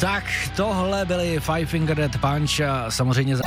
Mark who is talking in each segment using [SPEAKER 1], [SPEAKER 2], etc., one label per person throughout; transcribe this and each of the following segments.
[SPEAKER 1] Tak tohle byly Five Finger Death Punch a samozřejmě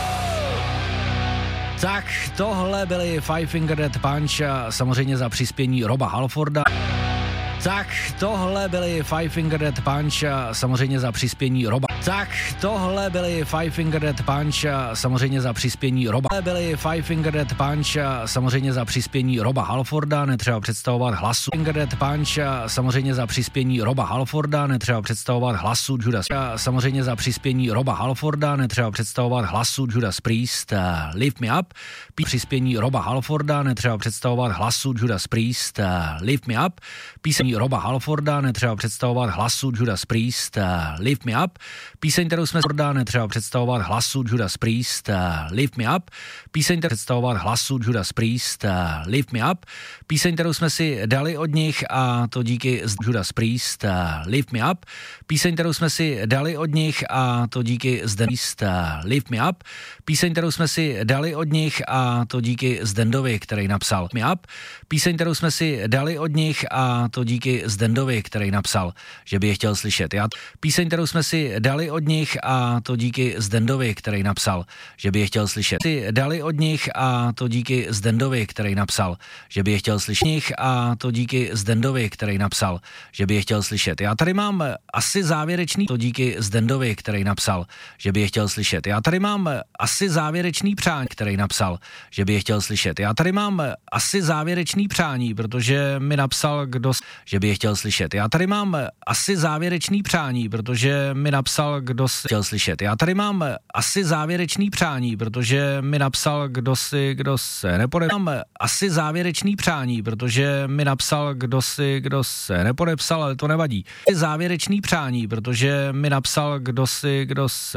[SPEAKER 1] za přispění Roba Halforda. Tak tohle byly Five Finger Death Punch a samozřejmě za přispění Roba. Tak tohle byly Five Finger Death Punch a samozřejmě za přispění Roba. Byly Five Finger Death Punch a samozřejmě za přispění Roba Halforda, netřeba představovat hlasu. Finger Death Punch a samozřejmě za přispění Roba Halforda, netřeba představovat hlasu Judas. A samozřejmě za přispění Roba Halforda, netřeba představovat hlasu Judas Priest, Lift Me Up. Přispění Roba Halforda, netřeba představovat hlasu Judas Priest, Lift Me Up. Píseň Roba Halforda, netřeba představovat hlasu Judas Priest, Lift Me Up. Píseň, kterou jsme netřeba představovat hlasu Judas Priest, Lift Me Up. Píseň, kterou představovat hlasu Judas Priest, Lift Me Up. Píseň, kterou jsme si dali od nich a to díky Judas Priest, Lift Me Up. Píseň, kterou jsme si dali od nich a to díky Priest, Lift Me Up. Píseň, kterou jsme si dali od nich a to díky Zdendovi, který napsal Me Up. Píseň, kterou jsme si dali od nich a to díky Zdendovi, který napsal, že by je chtěl slyšet. Píseň, kterou jsme si dali od nich a to díky Zdendovi, který napsal, že by je chtěl slyšet. Dali od nich a to díky Zdendovi, který napsal, že by je chtěl slyšet. A to díky Zdendovi, který napsal, že by je chtěl slyšet. Já tady mám asi závěrečný to díky Zdendovi, který napsal, že by je chtěl slyšet. Já tady mám asi závěrečný přání, který napsal, že by je chtěl slyšet. Já tady mám asi závěrečný přání, protože mi napsal kdo, že by je chtěl slyšet. Já tady mám asi závěrečný přání, protože mi napsal kdo chtěl slyšet. Já tady mám asi závěrečný přání, protože mi napsal kdo se nepodepsal. Mám asi závěrečný přání, protože mi napsal kdo se nepodepsal, ale to nevadí. Závěrečný přání, protože mi napsal kdo se